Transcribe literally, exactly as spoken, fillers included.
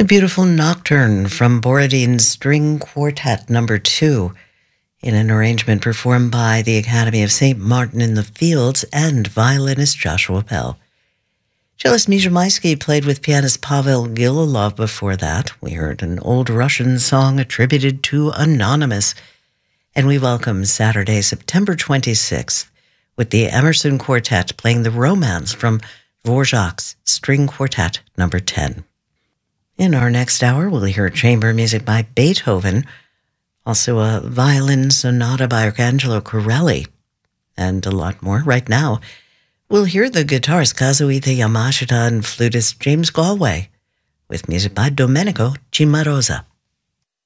beautiful Nocturne from Borodin's String Quartet number two, in an arrangement performed by the Academy of Saint Martin in the Fields and violinist Joshua Bell. Cellist Misha Maisky played with pianist Pavel Gililov before that. We heard an old Russian song attributed to Anonymous. And we welcome Saturday, September twenty-sixth, with the Emerson Quartet playing the Romance from Dvorak's String Quartet number ten. In our next hour, we'll hear chamber music by Beethoven, also a violin sonata by Arcangelo Corelli, and a lot more. Right now, we'll hear the guitarist Kazuhito Yamashita and flutist James Galway, with music by Domenico Cimarosa.